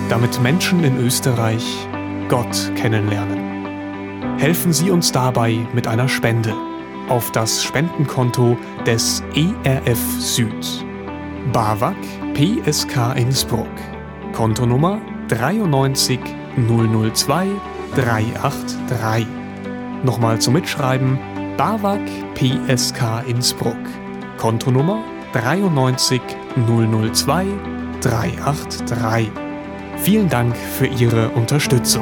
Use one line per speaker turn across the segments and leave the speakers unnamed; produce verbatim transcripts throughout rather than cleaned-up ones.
damit Menschen in Österreich Gott kennenlernen. Helfen Sie uns dabei mit einer Spende auf das Spendenkonto des E R F Süd. BAWAG P S K Innsbruck. Kontonummer neun drei null null zwei drei acht drei. Nochmal zum Mitschreiben: BAWAG P S K Innsbruck. Kontonummer neun drei null null zwei drei acht drei. Vielen Dank für Ihre Unterstützung.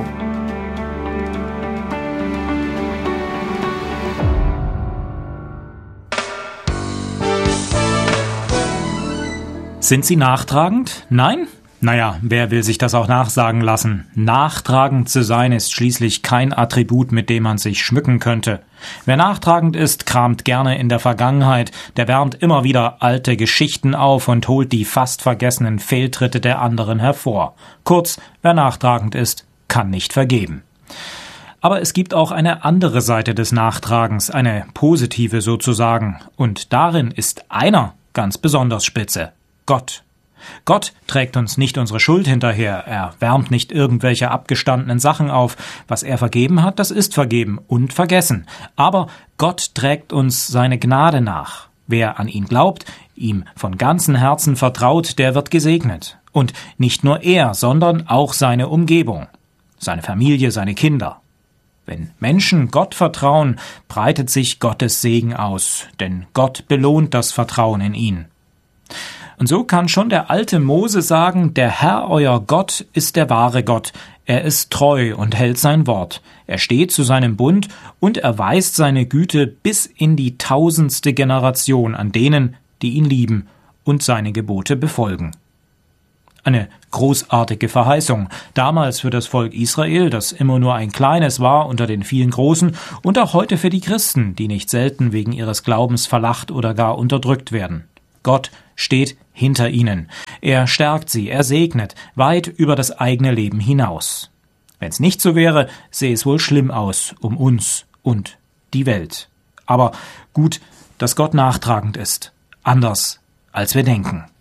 Sind Sie nachtragend? Nein? Naja, wer will sich das auch nachsagen lassen? Nachtragend zu sein ist schließlich kein Attribut, mit dem man sich schmücken könnte. Wer nachtragend ist, kramt gerne in der Vergangenheit, der wärmt immer wieder alte Geschichten auf und holt die fast vergessenen Fehltritte der anderen hervor. Kurz, wer nachtragend ist, kann nicht vergeben. Aber es gibt auch eine andere Seite des Nachtragens, eine positive sozusagen, und darin ist einer ganz besonders spitze: Gott. Gott trägt uns nicht unsere Schuld hinterher, er wärmt nicht irgendwelche abgestandenen Sachen auf. Was er vergeben hat, das ist vergeben und vergessen. Aber Gott trägt uns seine Gnade nach. Wer an ihn glaubt, ihm von ganzem Herzen vertraut, der wird gesegnet. Und nicht nur er, sondern auch seine Umgebung, seine Familie, seine Kinder. Wenn Menschen Gott vertrauen, breitet sich Gottes Segen aus, denn Gott belohnt das Vertrauen in ihn. Und so kann schon der alte Mose sagen: Der Herr, euer Gott, ist der wahre Gott. Er ist treu und hält sein Wort. Er steht zu seinem Bund und erweist seine Güte bis in die tausendste Generation an denen, die ihn lieben und seine Gebote befolgen. Eine großartige Verheißung, damals für das Volk Israel, das immer nur ein kleines war unter den vielen Großen, und auch heute für die Christen, die nicht selten wegen ihres Glaubens verlacht oder gar unterdrückt werden. Gott steht hinter ihnen. Er stärkt sie, er segnet, weit über das eigene Leben hinaus. Wenn's nicht so wäre, sähe es wohl schlimm aus um uns und die Welt. Aber gut, dass Gott nachtragend ist. Anders, als wir denken.